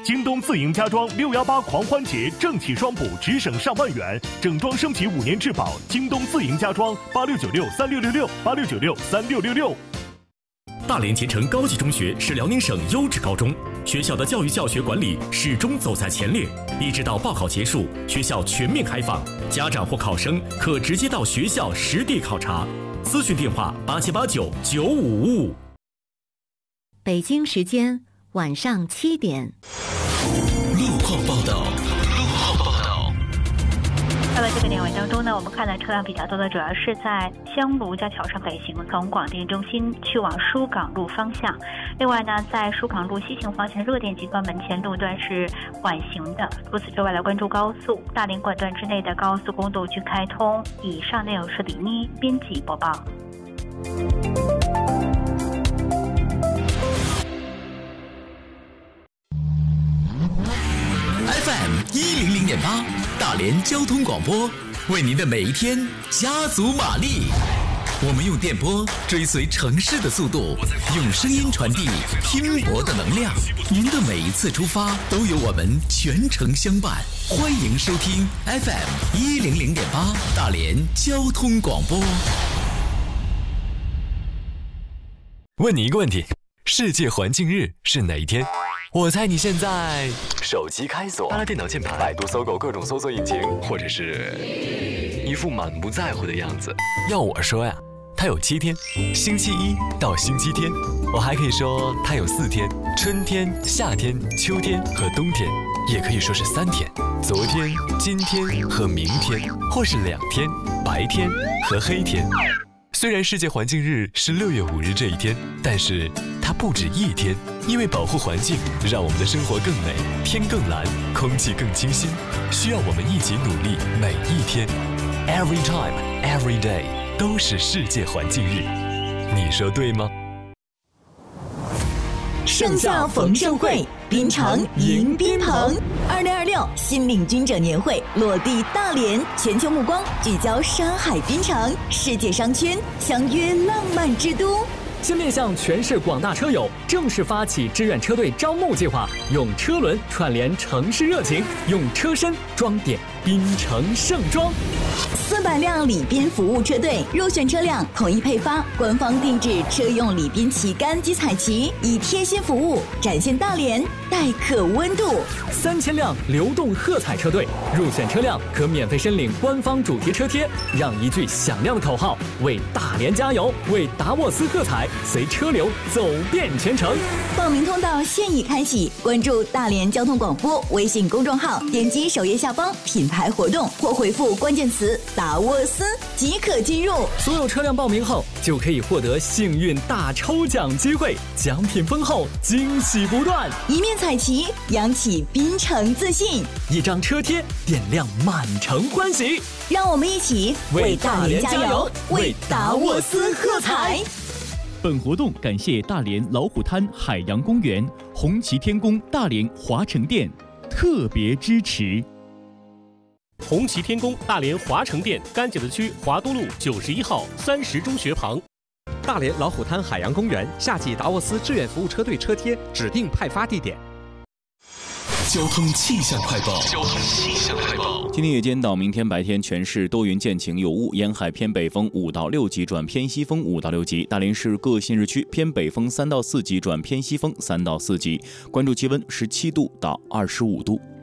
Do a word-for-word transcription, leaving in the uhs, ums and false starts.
京东自营家装六一八狂欢节正气双补，只省上万元，整装升级五年质保。京东自营家装八六九六三六六六八六九六三六六六。 大连前程高级中学是辽宁省优质高中，学校的教育教学管理始终走在前列，一直到报考结束，学校全面开放，家长或考生可直接到学校实地考察。咨询电话八七八九九五五五。 北京时间晚上七点。 路况报道。路况报道。 到了这个点位当中呢，我们看到车辆比较多的主要是在香炉交桥上北行，从广电中心去往疏港路方向。另外呢，在疏港路西行方向热电集团门前路段是缓行的。除此之外，来关注高速，大连管段之内的高速公路均开通。以上内容是李妮编辑播报。 F M 一零零点八，大连交通广播，为您的每一天加足马力。我们用电波追随城市的速度，用声音传递拼搏的能量。您的每一次出发都有我们全程相伴。欢迎收听 F M 一零零点八，大连交通广播。 问你一个问题：世界环境日是哪一天？我猜你现在手机开锁，拿了电脑键盘，百度搜狗各种搜索引擎，或者是一副满不在乎的样子。要我说呀，它有七天，星期一到星期天。我还可以说它有四天，春天、夏天、秋天和冬天，也可以说是三天，昨天、今天和明天，或是两天，白天和黑天。虽然世界环境日是六月五日这一天，但是它不止一天，因为保护环境，让我们的生活更美，天更蓝，空气更清新，需要我们一起努力，每一天 ，every time, every day 都是世界环境日，你说对吗？ 盛夏逢盛会，滨城迎宾朋。二零二六新领军者年会落地大连，全球目光聚焦山海滨城，世界商圈相约浪漫之都。 先面向全市广大车友正式发起志愿车队招募计划，用车轮串联城市热情，用车身装点滨城盛装。 四百辆礼宾服务车队入选车辆统一配发官方定制车用礼宾旗杆及彩旗，以贴心服务展现大连待客温度。 三千辆流动喝彩车队入选车辆可免费申领官方主题车贴，让一句响亮的口号为大连加油，为达沃斯喝彩，随车流走遍全城。 报名通道现已开启，关注大连交通广播微信公众号，点击首页下方品牌活动或回复关键词达沃斯即可进入。 所有车辆报名后就可以获得幸运大抽奖机会，奖品丰厚，惊喜不断。 一面彩旗扬起滨城自信， 一张车贴点亮满城欢喜。 让我们一起为大连加油，为达沃斯喝彩。 本活动感谢大连老虎滩海洋公园、红旗天宫大连华城店特别支持。 红旗天宫大连华城店，甘井子区华东路九十一号三十中学旁。 大连老虎滩海洋公园夏季达沃斯志愿服务车队车贴指定派发地点。 交通气象快报。交通气象快报。 今天夜间到明天白天，全市多云见晴有雾，沿海偏北风五到六级转偏西风五到六级。大连市各县市区偏北风三到四级转偏西风三到四级。关注气温十七度到二十五度。